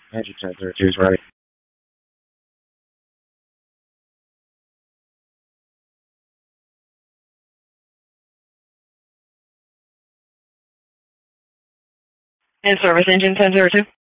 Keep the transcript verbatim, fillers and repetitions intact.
Engine sensor two is ready. In service, engine ten zero two.